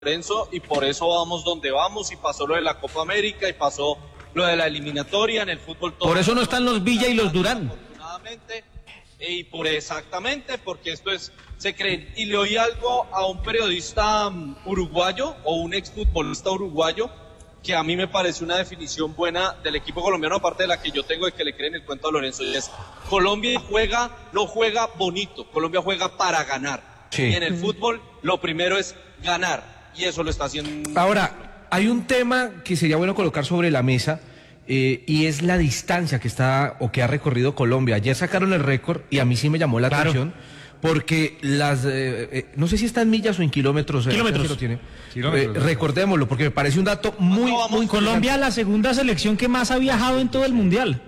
Lorenzo, y por eso vamos donde vamos, y pasó lo de la Copa América, y pasó lo de la eliminatoria en el fútbol. Por eso no están los Villa y los Durán. Afortunadamente, y exactamente, porque esto es, se creen. Y le oí algo a un periodista uruguayo, o un exfutbolista uruguayo, que a mí me parece una definición buena del equipo colombiano, aparte de la que yo tengo de que le creen el cuento a Lorenzo, y es: Colombia no juega bonito, Colombia juega para ganar. Sí. Y en el fútbol lo primero es ganar. Y eso lo está haciendo. Ahora, hay un tema que sería bueno colocar sobre la mesa, y es la distancia que está o que ha recorrido Colombia. Ayer sacaron el récord y a mí sí me llamó la atención, porque las no sé si está en millas o en kilómetros. Kilómetros. Lo tiene. Recordémoslo, porque me parece un dato muy Colombia, la segunda selección que más ha viajado en todo el mundial,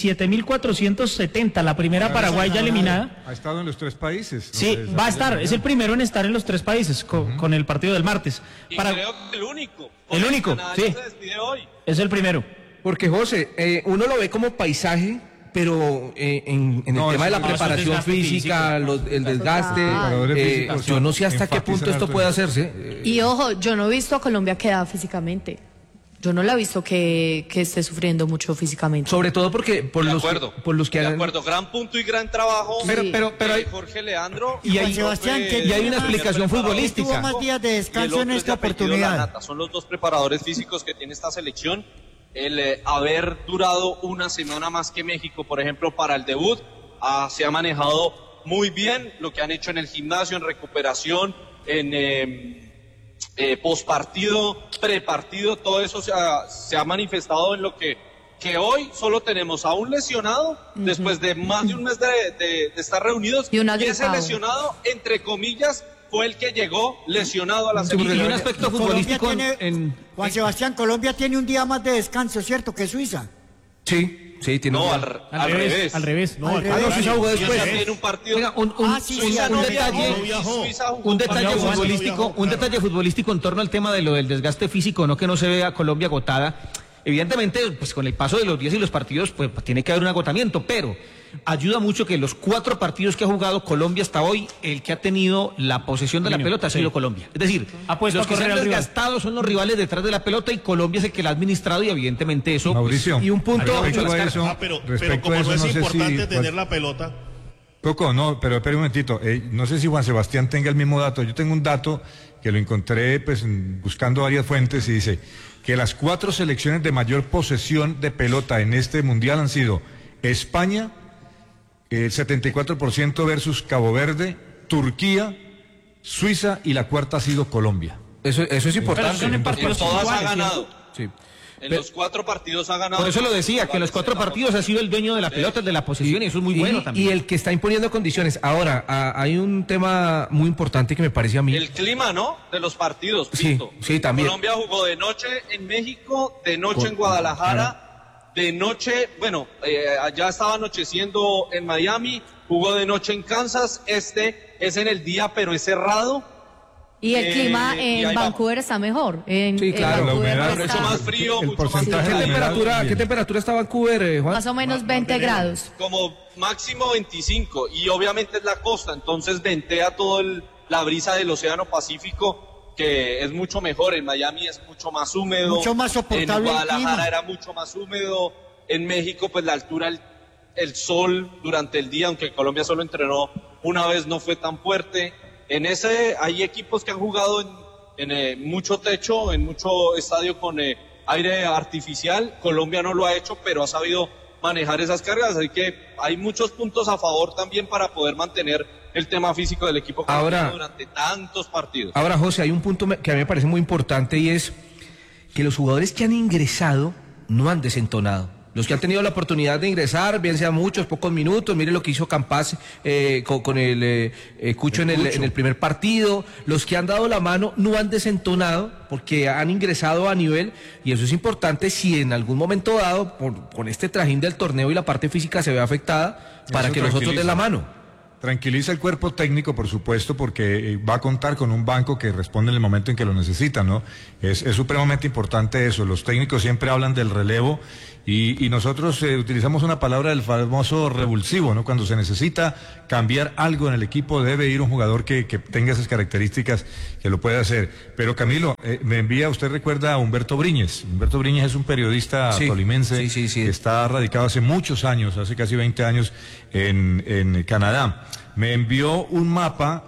17.470, la primera Paraguay ya eliminada. Ha estado en los 3 países. ¿No? Sí, va a estar, es el primero en estar en los 3 países con el partido del martes. Y creo que el único. El único, sí. Se despide hoy. Es el primero. Porque, José, uno lo ve como paisaje, pero en el tema de la preparación física, el desgaste, yo no sé hasta qué punto esto puede hacerse. Y ojo, yo no he visto a Colombia quedada físicamente. Yo no la he visto que esté sufriendo mucho físicamente. Sobre todo porque por los que de acuerdo, gran punto y gran trabajo. Pero hay Jorge Leandro y hay Sebastián, y hay una explicación futbolística. Tuvo más días de descanso en esta oportunidad. Son los 2 preparadores físicos que tiene esta selección. El haber durado una semana más que México, por ejemplo, para el debut, se ha manejado muy bien lo que han hecho en el gimnasio, en recuperación, en postpartido, prepartido, todo eso se ha manifestado en lo que hoy solo tenemos a un lesionado, después de más de un mes de estar reunidos, y ese lesionado, entre comillas, fue el que llegó lesionado a la selección. Y un aspecto futbolístico Juan Sebastián, Colombia tiene un día más de descanso, ¿cierto? Que Suiza. Sí, tiene no, al revés. Al revés. No, Suiza jugó después. Tiene un partido. Venga, un detalle futbolístico en torno al tema de lo del desgaste físico, no que no se vea Colombia agotada. Evidentemente, pues con el paso de los días y los partidos, pues tiene que haber un agotamiento, pero ayuda mucho que los 4 partidos que ha jugado Colombia hasta hoy, el que ha tenido la posesión de la pelota ha sido Colombia. Es decir, los que se han desgastado son los rivales detrás de la pelota, y Colombia es el que la ha administrado, y evidentemente eso. Mauricio, y un punto. Pero como no es importante tener la pelota. Poco, no, pero espera un momentito. No sé si Juan Sebastián tenga el mismo dato. Yo tengo un dato que lo encontré buscando varias fuentes, y dice que las 4 selecciones de mayor posesión de pelota en este mundial han sido España, el 74% versus Cabo Verde, Turquía, Suiza, y la 4ª ha sido Colombia. Eso es importante. Todas ha ganado. Sí. En los 4 partidos ha ganado. Por eso lo decía, que en los 4 partidos ha sido el dueño de la pelota, de la posesión, y eso es muy bueno también. Y el que está imponiendo condiciones. Ahora, hay un tema muy importante que me parece a mí. El clima, ¿no? De los partidos. Sí, también. Colombia jugó de noche en México, de noche en Guadalajara, de noche, allá estaba anocheciendo en Miami, jugó de noche en Kansas, este es en el día, pero es cerrado. Y el clima en Vancouver está mejor. Sí, claro, mucho más frío, mucho más ¿Qué temperatura está Vancouver, Juan? Más o menos 20 grados. Como máximo 25, y obviamente es la costa, entonces ventea todo la brisa del Océano Pacífico, que es mucho mejor. En Miami es mucho más húmedo, mucho más soportable. En Guadalajara era mucho más húmedo. En México, pues la altura, el sol durante el día, aunque Colombia solo entrenó una vez, no fue tan fuerte. Hay equipos que han jugado en mucho techo, en mucho estadio con aire artificial. Colombia no lo ha hecho, pero ha sabido manejar esas cargas, así que hay muchos puntos a favor también para poder mantener el tema físico del equipo colombiano durante tantos partidos. Ahora, José, hay un punto que a mí me parece muy importante, y es que los jugadores que han ingresado no han desentonado. Los que han tenido la oportunidad de ingresar, bien sea muchos, pocos minutos, mire lo que hizo Campas con el Cucho en el primer partido. Los que han dado la mano no han desentonado porque han ingresado a nivel, y eso es importante si en algún momento dado, con este trajín del torneo y la parte física se ve afectada, para que los otros den la mano. Tranquiliza el cuerpo técnico, por supuesto, porque va a contar con un banco que responde en el momento en que lo necesita, ¿no? Es supremamente importante eso. Los técnicos siempre hablan del relevo y nosotros utilizamos una palabra del famoso revulsivo, ¿no? Cuando se necesita cambiar algo en el equipo, debe ir un jugador que tenga esas características, que lo pueda hacer. Pero Camilo, me envía, usted recuerda a Humberto Briñez. Humberto Briñez es un periodista tolimense que está radicado hace muchos años, hace casi 20 años en Canadá. Me envió un mapa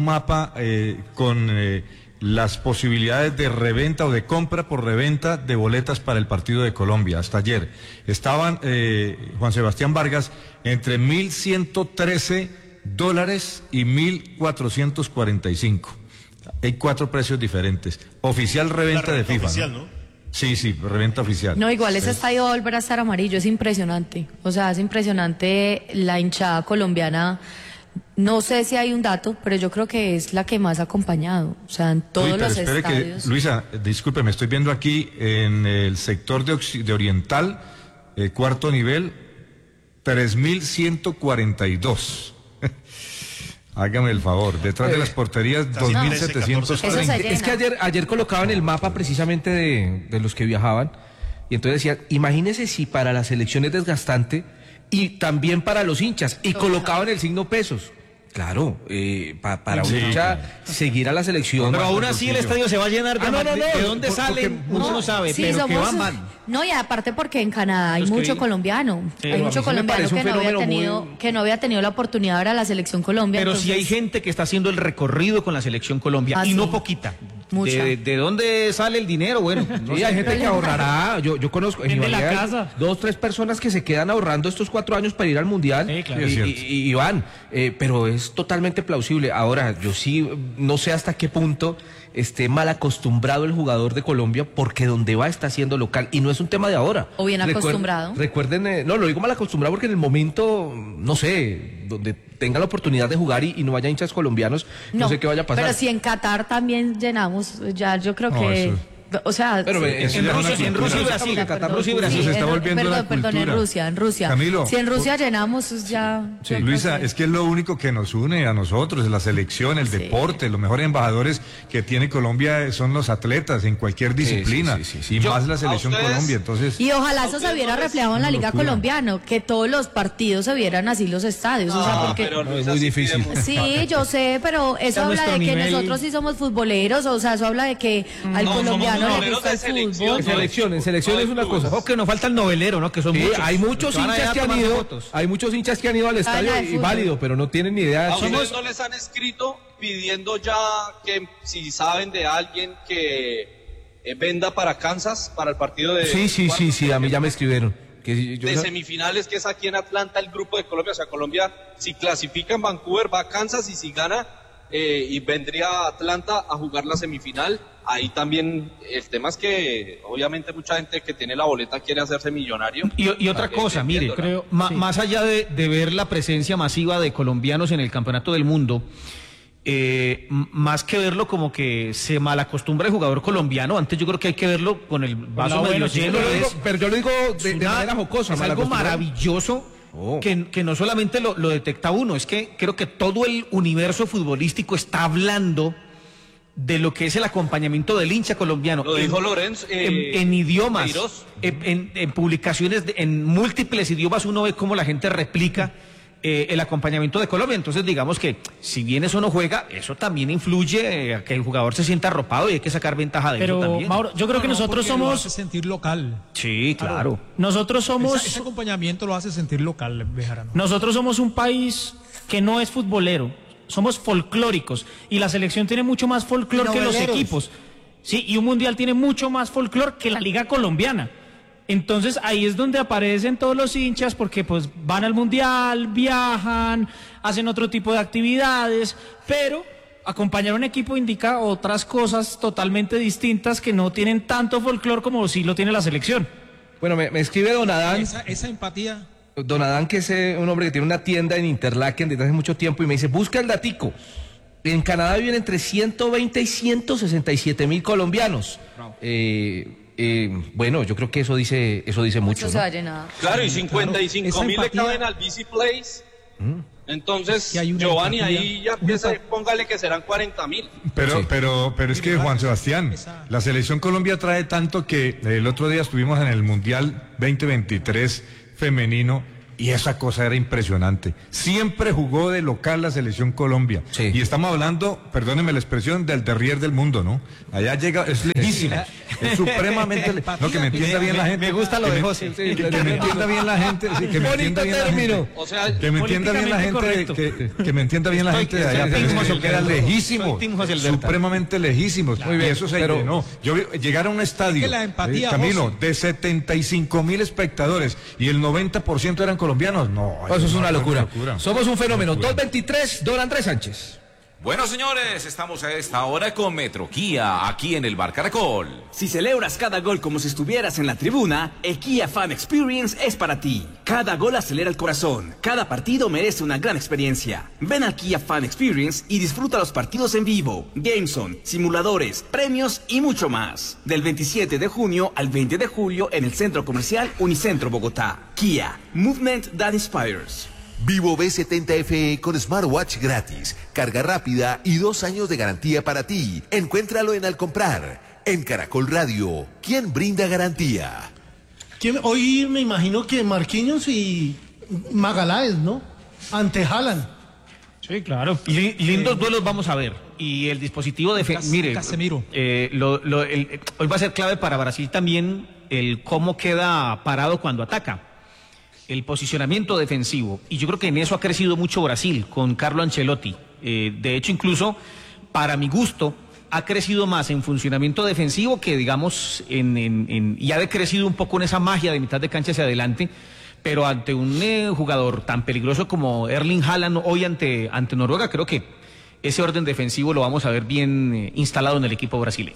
con las posibilidades de reventa o de compra por reventa de boletas para el partido de Colombia. Hasta ayer estaban, Juan Sebastián Vargas, entre $1,113 y $1,445. Hay 4 precios diferentes. Oficial reventa de FIFA. Oficial, ¿no? Sí, reventa oficial. No, igual ese estadio va a volver a estar amarillo, es impresionante. O sea, es impresionante la hinchada colombiana. No sé si hay un dato, pero yo creo que es la que más ha acompañado. O sea, en todos los estadios. Luisa, disculpe, me estoy viendo aquí en el sector de Oriental, cuarto nivel, 3.142. Hágame el favor, detrás de las porterías 2.730. Es que ayer colocaban el mapa precisamente de los que viajaban y entonces decían, imagínese si para la selección es desgastante y también para los hinchas, y colocaban el signo pesos. Claro, para un hincha seguir a la selección. Pero aún así el estadio se va a llenar de ¿de dónde salen? Uno no sabe, sí, pero que van mal. No, y aparte porque en Canadá hay mucho colombiano. Hay mucho colombiano que no había tenido la oportunidad de ver a la selección Colombia. Pero sí hay gente que está haciendo el recorrido con la selección Colombia, y no poquita. Mucha. ¿De dónde sale el dinero? Bueno, no sé, hay gente que ahorrará. Yo conozco en la casa 2, 3 personas que se quedan ahorrando estos 4 años para ir al Mundial. Claro. Y van, pero es totalmente plausible. Ahora, yo sí no sé hasta qué punto esté mal acostumbrado el jugador de Colombia, porque donde va está siendo local, y no es un tema de ahora. O bien acostumbrado. Recuerden, no, lo digo mal acostumbrado porque en el momento, no sé, donde tenga la oportunidad de jugar y no haya hinchas colombianos, no sé qué vaya a pasar. Pero si en Qatar también llenamos, ya yo creo que... Eso. O sea, pero en Rusia y Brasil, se está volviendo la cultura. en Rusia. Camilo, si en Rusia llenamos, ya... Sí, Luisa, es que es lo único que nos une a nosotros, la selección, el deporte. Los mejores embajadores que tiene Colombia son los atletas en cualquier disciplina, y más la selección Colombia. Entonces, y ojalá eso se viera reflejado en la Liga Colombiana, que todos los partidos se vieran así los estadios. O sea, porque... pero es muy difícil. Sí, yo sé, pero eso habla de que nosotros sí somos futboleros. O sea, eso habla de que al colombiano le gusta el fútbol. En selección es una cosa. O que nos falta el novelero, ¿no? Que son muchos. Hay muchos hinchas que han ido. Hay muchos hinchas que han ido al estadio y válido, pero no tienen ni idea. ¿A ustedes no les han escrito pidiendo ya que si saben de alguien que venda para Kansas para el partido de... Sí, a mí ya me escribieron. De semifinales, que es aquí en Atlanta, el grupo de Colombia. O sea, Colombia, si clasifica en Vancouver, va a Kansas, y si gana, y vendría a Atlanta a jugar la semifinal. Ahí también el tema es que obviamente mucha gente que tiene la boleta quiere hacerse millonario. Y otra cosa, mire, creo, más allá de ver la presencia masiva de colombianos en el Campeonato del Mundo, más que verlo como que se malacostumbra el jugador colombiano, antes yo creo que hay que verlo con el vaso medio lleno. Pero yo lo digo de manera jocosa. Es algo maravilloso. Que no solamente lo detecta uno, es que creo que todo el universo futbolístico está hablando de lo que es el acompañamiento del hincha colombiano. Lo dijo Lorenz. En idiomas, en publicaciones, en múltiples idiomas uno ve cómo la gente replica el acompañamiento de Colombia. Entonces digamos que si bien eso no juega, eso también influye a que el jugador se sienta arropado, y hay que sacar ventaja de eso también. Pero Mauro, yo creo que nosotros somos... Lo hace sentir local. Sí, claro. Nosotros somos... Ese acompañamiento lo hace sentir local, Bejarano. Nosotros somos un país que no es futbolero. Somos folclóricos, y la selección tiene mucho más folclor que los equipos. Sí, y un mundial tiene mucho más folclor que la Liga Colombiana. Entonces ahí es donde aparecen todos los hinchas, porque pues van al mundial, viajan, hacen otro tipo de actividades, pero acompañar a un equipo indica otras cosas totalmente distintas que no tienen tanto folclor como sí lo tiene la selección. Bueno, me escribe Don Adán. Esa empatía. Don Adán, que es un hombre que tiene una tienda en Interlaken desde hace mucho tiempo, y me dice, busca el datico. En Canadá viven entre 120 y 167 mil colombianos. Bueno, yo creo que eso dice mucho, ¿no? Se va a llenar. Claro, y 55.000 le caben al BC Place. Entonces, Que hay una Giovanni, empatía, ahí ya póngale que serán 40.000. Pero es que, Juan Sebastián, la selección Colombia trae tanto que el otro día estuvimos en el Mundial 2023 femenino y esa cosa era impresionante. Siempre jugó de local la selección Colombia. Sí. Y estamos hablando, perdónenme la expresión, del terrier del mundo, ¿no? Allá llega, es lejísimo. Es supremamente... No, que me entienda bien la gente. Me gusta lo de José. Que me entienda bien la gente. Sí, que me entienda bien la gente. O sea, Que me entienda bien la gente, que me entienda bien la gente de allá, pero es que eso queda lejísimo, supremamente lejísimos. Muy bien, eso se llenó. Yo llegar a un estadio, Es que la empatía, Camilo, José. de 75.000 espectadores y el 90% eran colombianos, no. Eso es una locura. locura. Somos un fenómeno. 223, don Andrés Sánchez. Bueno, señores, estamos a esta hora con Metro Kia, aquí en el Bar Caracol. Si celebras cada gol como si estuvieras en la tribuna, el Kia Fan Experience es para ti. Cada gol acelera el corazón, cada partido merece una gran experiencia. Ven al Kia Fan Experience y disfruta los partidos en vivo, GameZone, simuladores, premios y mucho más. Del 27 de junio al 20 de julio en el Centro Comercial Unicentro Bogotá. Kia, Movement That Inspires. Vivo V70 FE con smartwatch gratis, carga rápida y 2 años de garantía para ti. Encuéntralo en Al Comprar. En Caracol Radio, ¿quién brinda garantía? Hoy me imagino que Marquinhos y Magaláes, ¿no? Ante Haaland. Sí, claro. Lindos duelos vamos a ver. Y el dispositivo de... Mire, Casemiro. Hoy va a ser clave para Brasil también el cómo queda parado cuando ataca. El posicionamiento defensivo. Y yo creo que en eso ha crecido mucho Brasil con Carlo Ancelotti. De hecho, incluso, para mi gusto, ha crecido más en funcionamiento defensivo que, digamos, y ha decrecido un poco en esa magia de mitad de cancha hacia adelante. Pero ante un jugador tan peligroso como Erling Haaland hoy ante Noruega, creo que ese orden defensivo lo vamos a ver bien instalado en el equipo brasileño.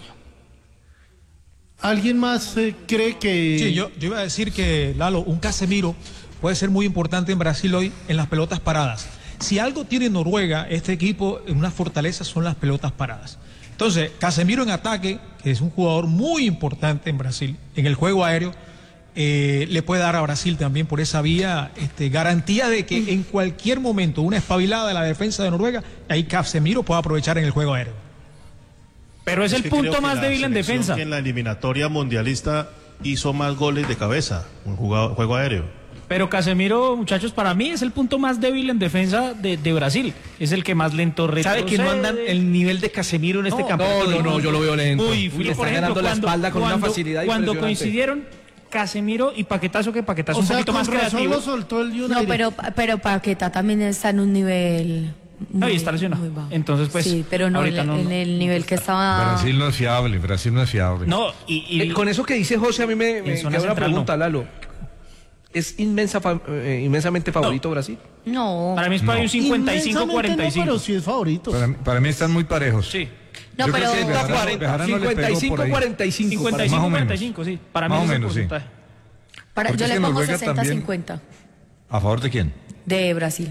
¿Alguien más cree que...? Sí, yo iba a decir que, Lalo, un Casemiro puede ser muy importante en Brasil hoy en las pelotas paradas. Si algo tiene Noruega, este equipo, en una fortaleza son las pelotas paradas. Entonces, Casemiro en ataque, que es un jugador muy importante en Brasil, en el juego aéreo, le puede dar a Brasil también por esa vía garantía de que en cualquier momento una espabilada de la defensa de Noruega, ahí Casemiro puede aprovechar en el juego aéreo. Pero es el punto más débil en defensa. Que en la eliminatoria mundialista hizo más goles de cabeza, un juego aéreo. Pero Casemiro, muchachos, para mí es el punto más débil en defensa de Brasil. Es el que más lento retrocede. ¿Sabe que no andan el nivel de Casemiro en este campeonato? No, yo lo veo lento. Uy, le está ganando la espalda con una facilidad cuando impresionante. coincidieron Casemiro y Paquetazo, que Paquetazo O un sea, poquito más con razón creativo. lo soltó el United. No, pero Paquetá también está en un nivel... No, y está lesionado. muy bajo. Entonces, pues, sí, pero no, ahorita en el nivel que estaba... Brasil no es fiable, Brasil no es fiable. No, y con eso que dice José, a mí me queda una pregunta, Lalo. ¿Es inmensamente favorito Brasil? No. Para mí es para un 55-45. Pero sí es favorito. Para mí están muy parejos. Sí. No, Yo pero... creo que Bejarano le pegó por ahí. 55-45. Más o menos. 55-45, sí. Para mí Más o es el menos, sí. porcentaje. Porque yo es le que pongo Noruega también- 60-50 ¿A favor de quién? de Brasil.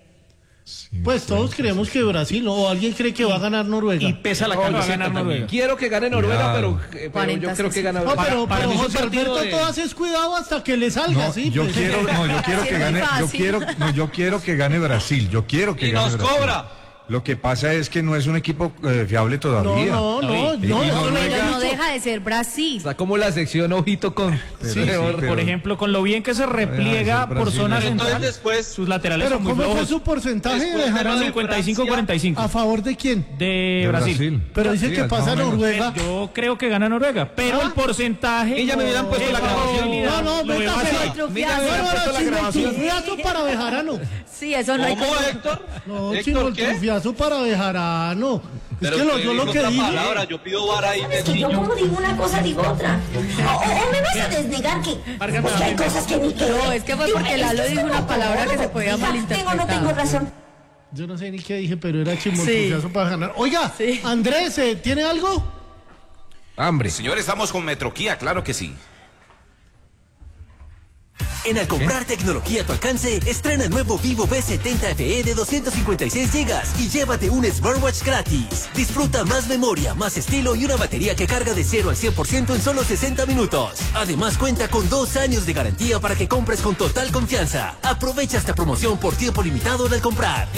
Pues todos creemos que Brasil, ¿no? O alguien cree que va a ganar Noruega. Y pesa la va a camiseta ganar también. Noruega. Quiero que gane Noruega, Cuidado. pero yo creo que gana No, Brasil. pero mí es un José partido Alberto, de- tú haces cuidado hasta que le salga, No, ¿sí? yo pues. quiero Sí, que es gane, muy fácil. yo quiero que gane Brasil, yo quiero que Y gane nos Brasil. cobra. Lo que pasa es que no es un equipo fiable todavía. No, Y Pero Noruega- no deja de ser Brasil. Está como la sección ojito con... Por ejemplo, con lo bien que se repliega por zona Entonces central, después, sus laterales Pero son muy ¿cómo fue flojos. su porcentaje de Después de Bejarano? la 55-45 ¿A favor de quién? de Brasil. Pero dice Sí, que más pasa o menos. Noruega. Yo creo que gana Noruega, pero el porcentaje... Ella me hubieran puesto la grabación. No, lo veo métase. así. Otro Mira, fiasco. ahora la grabación. chingoltufiazo para Bejarano. Sí, eso no hay ¿cómo, que... Héctor? No, ¿Héctor qué? chingoltufiazo para Bejarano. Es Pero que usted yo lo dijo que otra dije... palabra, yo pido vara ahí Es que yo como digo una cosa, digo otra. O me vas a desnegar que hay cosas que ni que... No, es que fue porque Lalo dijo una palabra que se podía Tengo o malinterpretar. no tengo razón. Yo no sé ni qué dije, pero era chingoltufiazo para ganar. Oiga, Andrés, ¿tiene algo? Hambre. Señores, estamos con Metro Kia, claro que sí. En Al Comprar tecnología a tu alcance, estrena el nuevo Vivo V70 FE de 256 GB y llévate un smartwatch gratis. Disfruta más memoria, más estilo y una batería que carga de 0 al 100% en solo 60 minutos. Además cuenta con 2 años de garantía para que compres con total confianza. Aprovecha esta promoción por tiempo limitado en Al Comprar.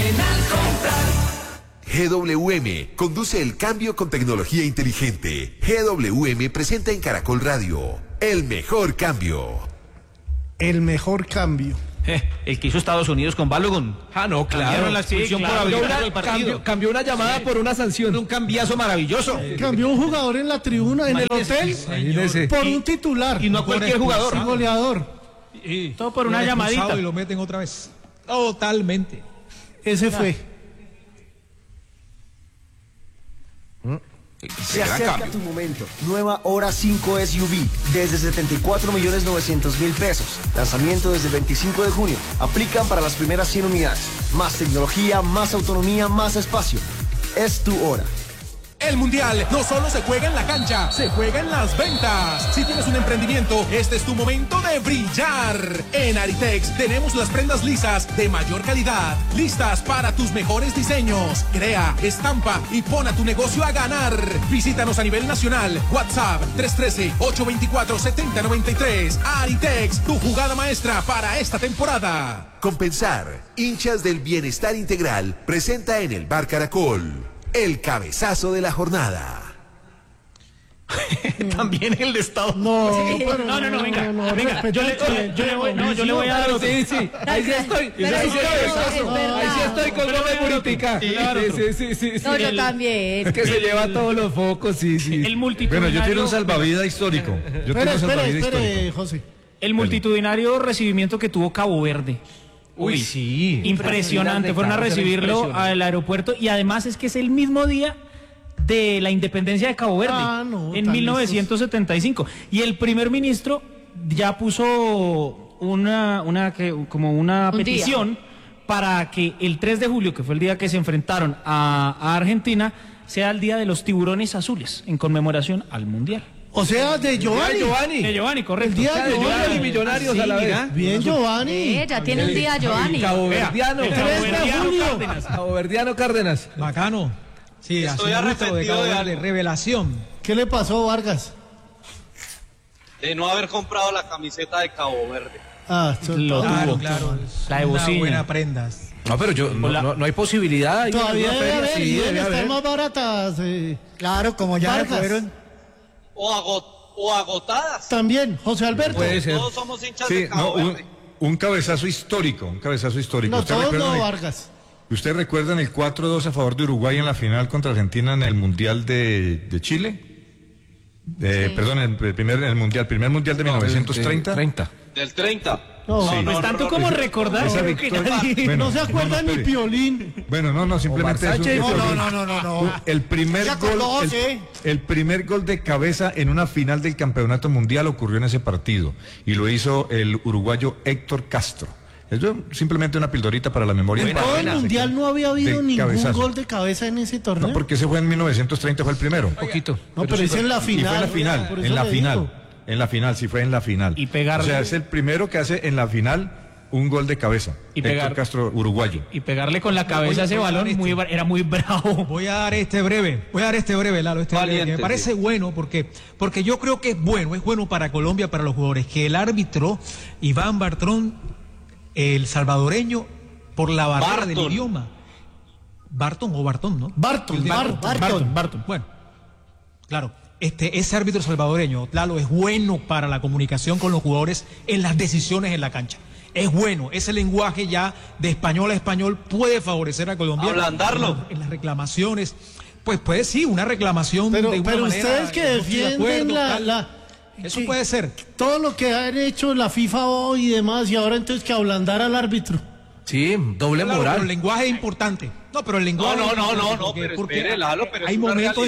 GWM conduce el cambio con tecnología inteligente. GWM presenta en Caracol Radio el mejor cambio. El mejor cambio. El que hizo Estados Unidos con Balogun. No, claro. Cambiaron la expulsión por habilitar el partido. Cambió una llamada por una sanción. Un cambiazo maravilloso. Cambió un jugador en la tribuna, en el hotel, por un titular. Y no cualquier jugador. Un goleador. Todo por una llamadita. Y lo meten otra vez. Totalmente. Ese fue. Se acerca tu momento. Nueva Hora 5 SUV desde 74.900.000 pesos. Lanzamiento desde el 25 de junio. Aplican para las primeras 100 unidades. Más tecnología, más autonomía, más espacio. Es tu hora. El Mundial no solo se juega en la cancha, se juega en las ventas. Si tienes un emprendimiento, este es tu momento de brillar. En Aritex tenemos las prendas lisas de mayor calidad, listas para tus mejores diseños. Crea, estampa y pon a tu negocio a ganar. Visítanos a nivel nacional. WhatsApp 313-824-7093. Aritex, tu jugada maestra para esta temporada. Compensar, hinchas del bienestar integral, presenta en el Bar Caracol el cabezazo de la jornada. También el de Estado. No, venga. Yo le voy a dar otro. Sí. Ahí sí estoy. Ahí sí estoy con doble Buritica. Sí. No, yo también. Es que se lleva todos los focos, sí. El multitudinario. Bueno, yo tengo un salvavidas histórico. Espere, José. El multitudinario recibimiento que tuvo Cabo Verde. Uy, sí. Impresionante. Fueron a recibirlo al aeropuerto y además es que es el mismo día de la independencia de Cabo Verde, en 1975. Y el primer ministro ya puso una petición para que el 3 de julio, que fue el día que se enfrentaron a Argentina, sea el día de los tiburones azules, en conmemoración al Mundial. O sea, de Giovanni. De Giovanni, correcto. El día de Giovanni y Millonarios a la vez. Bien, Giovanni. Ya tiene un día Giovanni. Caboverdiano. Caboverdiano Cárdenas. Bacano. Sí, estoy así arrepentido de revelación. ¿Qué le pasó, Vargas? De no haber comprado la camiseta de Cabo Verde. Claro. La de bocina. Buena prendas. No, pero no hay posibilidad. Todavía debe estar más baratas. Claro, como ya fueron. O agotadas. También, José Alberto. Puede ser. Todos somos hinchas de Cabo Verde. Un cabezazo histórico. No, todos no, Vargas. ¿Usted recuerda el 4-2 a favor de Uruguay en la final contra Argentina en el Mundial de Chile? Perdón, el primer Mundial de 1930. Del 30. No, tanto como recordar. Esa victoria, bueno, no se acuerda ni Piolín. Bueno, simplemente No. El primer gol de cabeza en una final del Campeonato Mundial ocurrió en ese partido y lo hizo el uruguayo Héctor Castro. Es simplemente una pildorita para la memoria. En todo el Mundial no había habido ningún gol de cabeza en ese torneo. No, porque ese fue en 1930, fue el primero. Un poquito. No, pero es en la final. Y fue en la final. En la final, sí fue en la final. Y pegarle. O sea, es el primero que hace en la final un gol de cabeza. Y Héctor Castro, uruguayo. Y pegarle con la cabeza a ese balón era muy bravo. Voy a dar este breve, Lalo, breve, que me parece bueno porque yo creo que es bueno para Colombia, para los jugadores, que el árbitro Iván Bartrón, el salvadoreño, por la barrera del idioma. Barton, ¿no? Barton. Bueno, claro. Ese árbitro salvadoreño, Lalo, es bueno para la comunicación con los jugadores en las decisiones en la cancha. Es bueno, ese lenguaje ya de español a español puede favorecer a Colombia. Ablandarlo. En las reclamaciones, pues puede sí, una reclamación de una pero manera, ustedes que defienden eso puede ser. Todo lo que han hecho la FIFA hoy y demás, y ahora entonces que ablandar al árbitro. Sí, doble moral. Pero el lenguaje es importante. No, pero el lenguaje No, porque espere, Lalo, pero hay momentos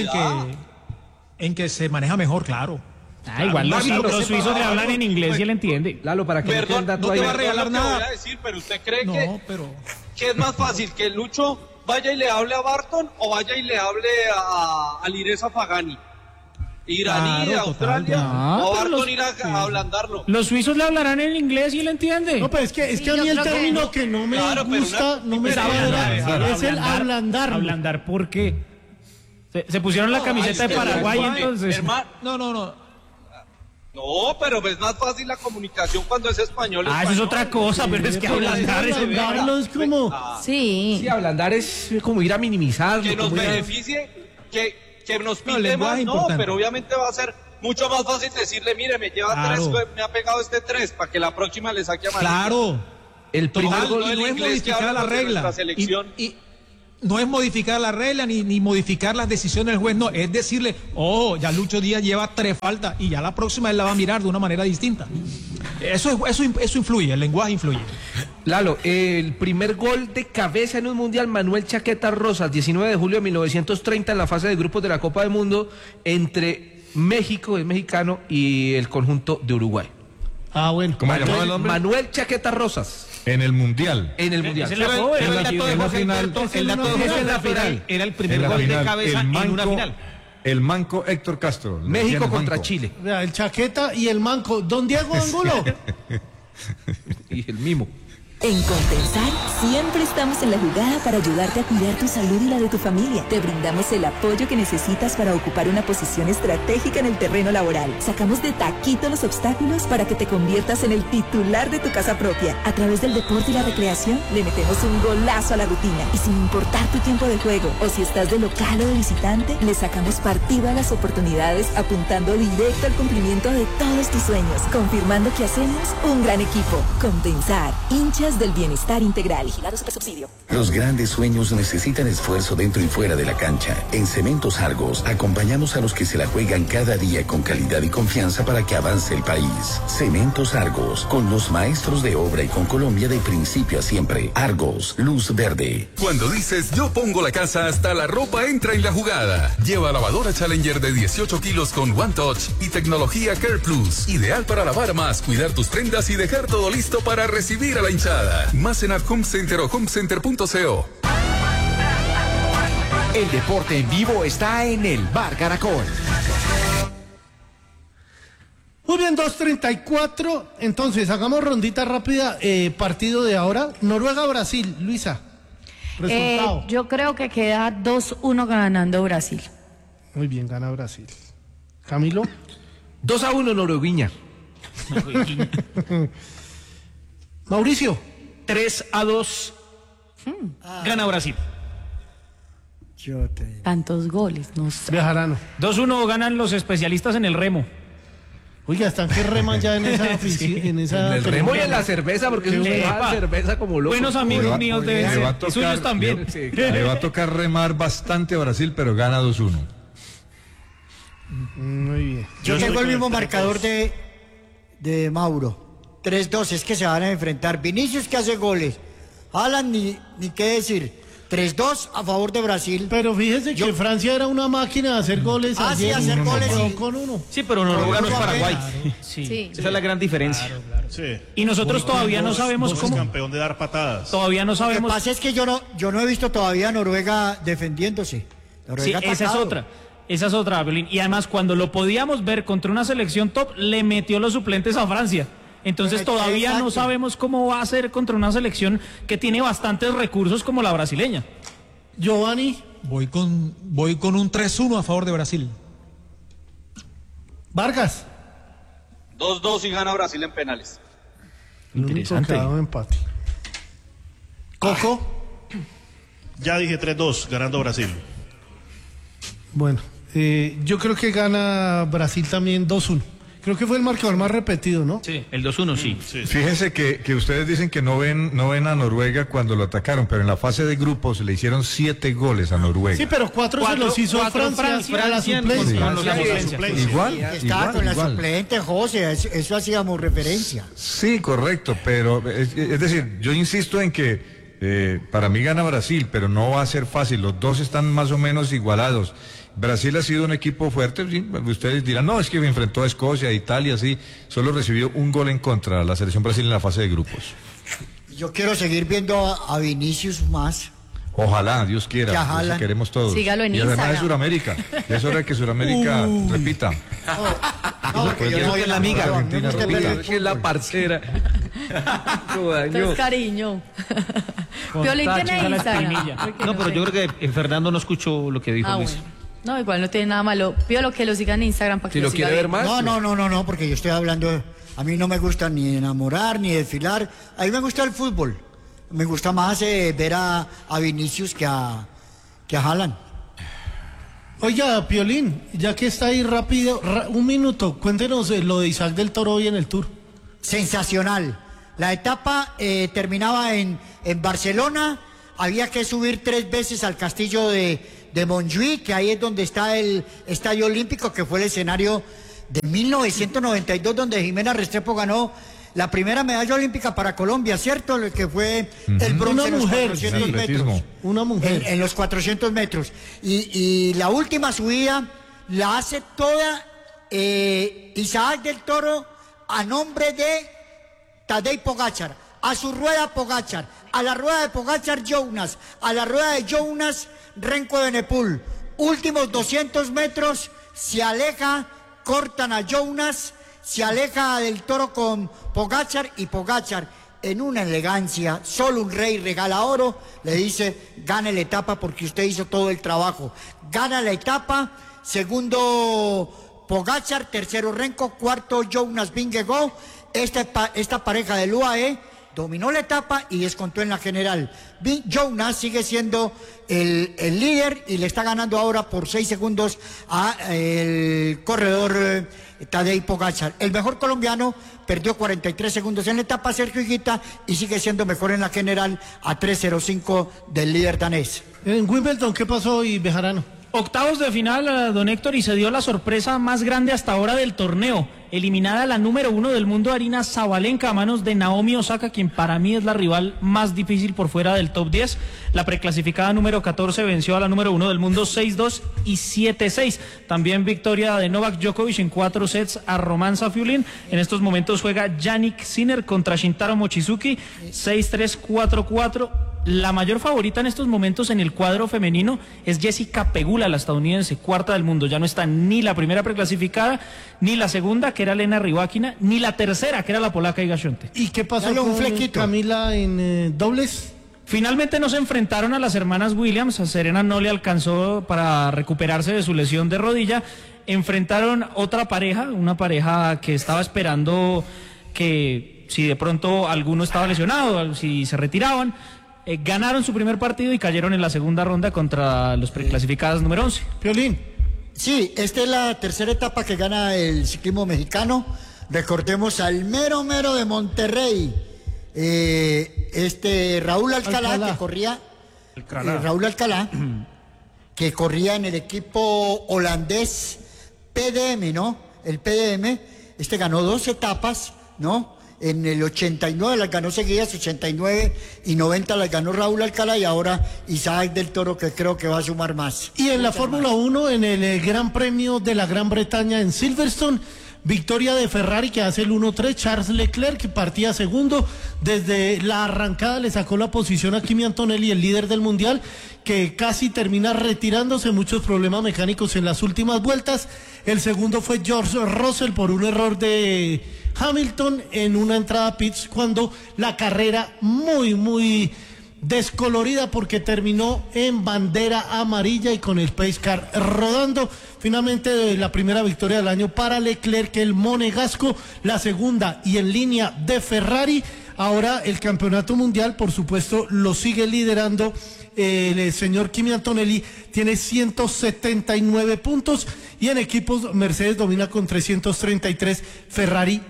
en que se maneja mejor, claro. Igual los suizos le hablan en inglés y él entiende. Lalo, para que no te va a regalar nada. Voy a decir, pero usted cree que es más fácil que Lucho vaya y le hable a Barton o vaya y le hable a Lireza Pagani. iraní, de Australia, no Barton ir a ablandarlo. Los suizos le hablarán en inglés y él entiende. No, pero es que a mí el término que no me gusta, no me cuadra, es el ablandarlo. ¿Ablandar por qué? Se pusieron la camiseta de Paraguay, entonces. No, pero es más fácil la comunicación cuando es español. Eso es otra cosa, pero es que ablandarlo es como... Sí, ablandar es como ir a minimizarlo. Que nos beneficie, que nos pinte más, no, pero obviamente va a ser mucho más fácil decirle, mire, me lleva 3, me ha pegado este 3, para que la próxima le saque amarillo. Claro. El primer gol no es modificar la regla. Y no es modificar la regla ni modificar las decisiones del juez, no, es decirle, ya Lucho Díaz lleva 3 faltas y ya la próxima él la va a mirar de una manera distinta. Eso influye, el lenguaje influye. Lalo, el primer gol de cabeza en un mundial, Manuel Chaqueta Rosas, 19 de julio de 1930 en la fase de grupos de la Copa del Mundo entre México, el mexicano, y el conjunto de Uruguay. Bueno. ¿Cómo se llamaba el nombre? Manuel Chaqueta Rosas. En el mundial. En el mundial. El dato de final. El dato de la final. Era el primer gol de cabeza en una final. El manco Héctor Castro. México contra Chile. El Chaqueta y el manco. Don Diego Angulo. Y el mimo. En Compensar siempre estamos en la jugada para ayudarte a cuidar tu salud y la de tu familia. Te brindamos el apoyo que necesitas para ocupar una posición estratégica en el terreno laboral. Sacamos de taquito los obstáculos para que te conviertas en el titular de tu casa propia. A través del deporte y la recreación le metemos un golazo a la rutina. Y sin importar tu tiempo de juego o si estás de local o de visitante, le sacamos partido a las oportunidades apuntando directo al cumplimiento de todos tus sueños. Confirmando que hacemos un gran equipo. Compensar, hinchas del bienestar integral. Vigilado Supersubsidio. Los grandes sueños necesitan esfuerzo dentro y fuera de la cancha. En Cementos Argos acompañamos a los que se la juegan cada día con calidad y confianza para que avance el país. Cementos Argos, con los maestros de obra y con Colombia de principio a siempre. Argos, luz verde. Cuando dices yo pongo la casa, hasta la ropa entra en la jugada. Lleva lavadora Challenger de 18 kilos con One Touch y tecnología Care Plus. Ideal para lavar más, cuidar tus prendas y dejar todo listo para recibir a la hinchada. Más en Home Center o homecenter.co. El deporte en vivo está en el Bar Caracol. Muy bien, 2:34. Entonces, hagamos rondita rápida. Partido de ahora. Noruega-Brasil. Luisa. Resultado. Yo creo que queda 2-1 ganando Brasil. Muy bien, gana Brasil. Camilo. 2-1 Norueguiña. Mauricio. 3-2. Gana Brasil. Tantos goles, no sé. Bejarano. 2-1 ganan los especialistas en el remo. Oiga, están que reman ya en esa oficina. En el remo y en la cerveza, porque es una cerveza como loco. Buenos amigos míos deben ser. Suyos también. Le va a tocar remar bastante a Brasil, pero gana 2-1. Muy bien. Yo tengo el mismo marcador de Mauro. 3-2, es que se van a enfrentar. Vinicius que hace goles. Haaland ni qué decir. 3-2 a favor de Brasil. Pero fíjese que Francia era una máquina de hacer goles. Sí, hacer goles. Con uno. Sí, pero Noruega no es Paraguay. Sí. Esa es la gran diferencia. Claro. Sí. Y nosotros todavía no sabemos cómo. Es campeón de dar patadas. Todavía no sabemos. Lo que pasa es que yo no he visto todavía a Noruega defendiéndose. Noruega esa es otra, Violín. Y además, cuando lo podíamos ver contra una selección top, le metió los suplentes a Francia. Entonces todavía no sabemos cómo va a ser contra una selección que tiene bastantes recursos como la brasileña. Giovanni. Voy con un 3-1 a favor de Brasil. Vargas. 2-2 y gana Brasil en penales. Interesante. Empate. Coco. Ya dije 3-2, ganando Brasil. Bueno, yo creo que gana Brasil también 2-1. Creo que fue el marcador más repetido, ¿no? Sí, el 2-1, sí. Fíjense que ustedes dicen que no ven a Noruega cuando lo atacaron, pero en la fase de grupos le hicieron 7 goles a Noruega. Sí, pero 4 se los hizo a Francia a la suplencia. Igual. Estaba con la suplente, José, eso hacíamos referencia. Sí, correcto, pero es decir, yo insisto en que para mí gana Brasil, pero no va a ser fácil, los dos están más o menos igualados. Brasil ha sido un equipo fuerte, ¿sí? Ustedes dirán, no, es que enfrentó a Escocia, a Italia, sí, solo recibió un gol en contra la selección Brasil en la fase de grupos. Yo quiero seguir viendo a Vinicius más. Ojalá, Dios quiera, Que a eso Haaland. queremos todos. Sígalo en y además Instagram. de Sudamérica. Ya es hora de que Sudamérica repita. porque yo no soy la amiga. Argentina repita. Que es la parcera. Entonces, cariño. Piolín tiene Instagram. No, pero yo creo que Fernando no escuchó lo que dijo Ah, Luis. bueno. No, igual no tiene nada malo. Piolo, que lo sigan en Instagram para que lo siga viendo. No, porque yo estoy hablando. A mí no me gusta ni enamorar ni desfilar. A mí me gusta el fútbol. Me gusta más ver a Vinicius que a Haaland. Oiga, Piolín, ya que está ahí rápido, un minuto, cuéntenos lo de Isaac del Toro hoy en el Tour. Sensacional. La etapa terminaba en Barcelona. Había que subir 3 veces al castillo de Montjuïc, que ahí es donde está el Estadio Olímpico, que fue el escenario de 1992, donde Jimena Restrepo ganó la primera medalla olímpica para Colombia, ¿cierto? Lo que fue el bronce en los 400 metros. Una mujer. En los 400 metros. Y la última subida la hace toda Isaac del Toro a nombre de Tadej Pogačar. A su rueda Pogačar, a la rueda de Pogačar Jonas, a la rueda de Jonas Renko de Nepal. Últimos 200 metros, se aleja, cortan a Jonas, se aleja del Toro con Pogačar y Pogačar en una elegancia, solo un rey regala oro, le dice, gane la etapa porque usted hizo todo el trabajo. Gana la etapa, segundo Pogačar, tercero Renko, cuarto Jonas Vingegaard. Esta pareja del UAE dominó la etapa y descontó en la general. Jonas sigue siendo el líder y le está ganando ahora por 6 segundos a el corredor Tadej Pogačar. El mejor colombiano perdió 43 segundos en la etapa, Sergio Higuita, y sigue siendo mejor en la general a 3:05 del líder danés. En Wimbledon, ¿qué pasó hoy, Bejarano? Octavos de final, don Héctor, y se dio la sorpresa más grande hasta ahora del torneo. Eliminada la número 1 del mundo, Aryna Sabalenka, a manos de Naomi Osaka, quien para mí es la rival más difícil por fuera del top 10. La preclasificada número 14 venció a la número 1 del mundo 6-2 y 7-6. También victoria de Novak Djokovic en 4 sets a Roman Safiullin. En estos momentos juega Yannick Sinner contra Shintaro Mochizuki, 6-3, 4-4. La mayor favorita en estos momentos en el cuadro femenino es Jessica Pegula, la estadounidense, cuarta del mundo. Ya no está ni la primera preclasificada, ni la segunda, que era Elena Rybakina, ni la tercera, que era la polaca Iga Świątek. ¿Y qué pasó con Camila en dobles? Finalmente no se enfrentaron a las hermanas Williams. A Serena no le alcanzó para recuperarse de su lesión de rodilla. Enfrentaron otra pareja, una pareja que estaba esperando que si de pronto alguno estaba lesionado, si se retiraban. Ganaron su primer partido y cayeron en la segunda ronda contra los preclasificados número 11. Piolín. Sí, esta es la tercera etapa que gana el ciclismo mexicano. Recordemos al mero de Monterrey, Raúl Alcalá, que corría, Raúl Alcalá, que corría en el equipo holandés PDM, ¿no? El PDM, ganó 2 etapas, ¿no? En el 89 las ganó seguidas, 89 y 90 las ganó Raúl Alcalá, y ahora Isaac del Toro, que creo que va a sumar más. Y en la Fórmula 1, en el Gran Premio de la Gran Bretaña en Silverstone, victoria de Ferrari, que hace el 1-3, Charles Leclerc, que partía segundo. Desde la arrancada le sacó la posición a Kimi Antonelli, el líder del mundial, que casi termina retirándose, muchos problemas mecánicos en las últimas vueltas. El segundo fue George Russell por un error de Hamilton en una entrada a pits, cuando la carrera muy descolorida, porque terminó en bandera amarilla y con el pace car rodando. Finalmente la primera victoria del año para Leclerc, el monegasco, la segunda y en línea de Ferrari. Ahora el campeonato mundial, por supuesto, lo sigue liderando el señor Kimi Antonelli, tiene 179 puntos, y en equipos Mercedes domina con 333, Ferrari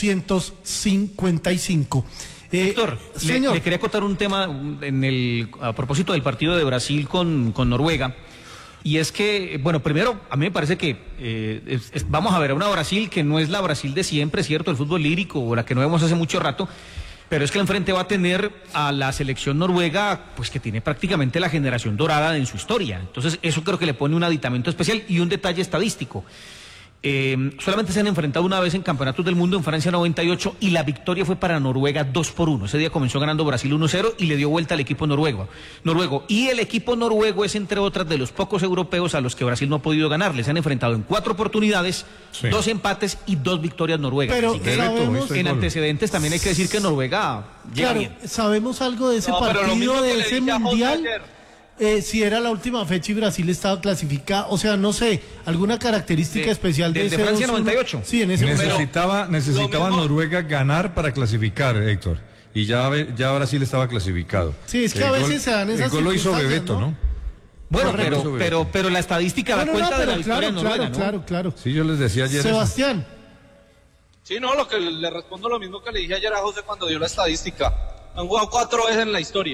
255. Héctor, señor, le quería contar un tema a propósito del partido de Brasil con Noruega. Y es que, bueno, primero, a mí me parece que vamos a ver a una Brasil que no es la Brasil de siempre, ¿cierto? El fútbol lírico, o la que no vemos hace mucho rato. Pero es que enfrente va a tener a la selección noruega, pues que tiene prácticamente la generación dorada en su historia. Entonces, eso creo que le pone un aditamento especial y un detalle estadístico. Solamente se han enfrentado una vez en campeonatos del mundo, en Francia 98, y la victoria fue para Noruega 2-1. Ese día comenzó ganando Brasil 1-0 y le dio vuelta al equipo noruego. Y el equipo noruego es, entre otras, de los pocos europeos a los que Brasil no ha podido ganar. Les han enfrentado en 4 oportunidades, 2 empates y 2 victorias noruegas. Pero así que sabemos, en antecedentes también hay que decir que Noruega llega bien. ¿Sabemos algo de ese partido, de ese mundial? Si era la última fecha y Brasil estaba clasificado, o sea, no sé, alguna característica especial de ese de Francia 98. Sí, en ese necesitaba Noruega ganar para clasificar, Héctor. Y ya Brasil estaba clasificado. Sí, es que a veces se dan esas el gol lo hizo Bebeto, ¿no? Bueno, pero la estadística da cuenta de la victoria noruega, ¿no? Claro. Sí, yo les decía ayer. Sebastián. Sí, no, lo que le respondo lo mismo que le dije ayer a José cuando dio la estadística. Han jugado 4 veces en la historia.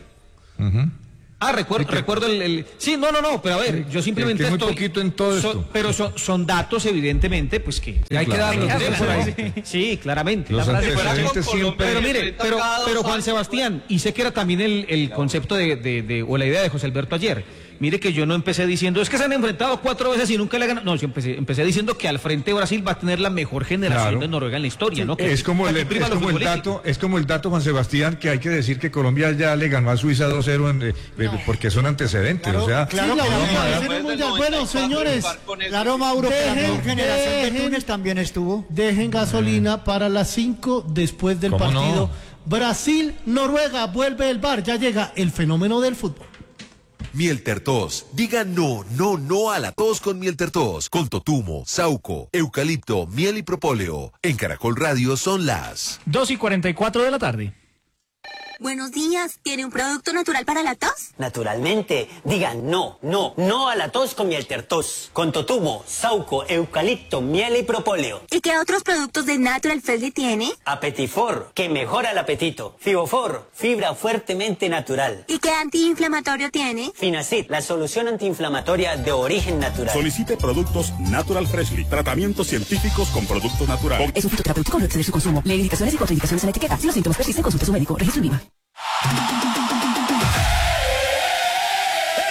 Recuerdo el... Sí, no, pero a ver, yo simplemente muy poquito en todo esto. Pero son datos, evidentemente, pues que hay que darlos por ahí. Sí, claramente. Los antecedentes siempre... Pero mire, pero Juan Sebastián, y sé que era también el concepto o la idea de José Alberto ayer. Mire que yo no empecé diciendo, es que se han enfrentado 4 veces y nunca le ganan. No, yo empecé diciendo que al frente Brasil va a tener la mejor generación de Noruega en la historia, ¿no? Que es como el dato, Juan Sebastián, que hay que decir que Colombia ya le ganó a Suiza 2-0 porque son antecedentes, claro, o sea... Bueno, señores, claro, Mauro, la mejor generación de Túnez también estuvo. Dejen gasolina para las 5 después del partido. Brasil, Noruega, vuelve el VAR, ya llega el fenómeno del fútbol. Mieltertos. Diga no a la tos con Mieltertos. Con totumo, sauco, eucalipto, miel y propóleo. En Caracol Radio son las 2:44 de la tarde. Buenos días, ¿tiene un producto natural para la tos? Naturalmente, digan no a la tos con Mieltertos, con totumo, sauco, eucalipto, miel y propóleo. ¿Y qué otros productos de Natural Freshly tiene? Apetifor, que mejora el apetito. Fibofor, fibra fuertemente natural. ¿Y qué antiinflamatorio tiene? Finacid, la solución antiinflamatoria de origen natural. Solicite productos Natural Freshly, tratamientos científicos con productos naturales. Es un fitoterapéutico, no exceder su consumo. Lee indicaciones y contraindicaciones en la etiqueta. Si los síntomas persisten, consulte a su médico. Registro INVIMA.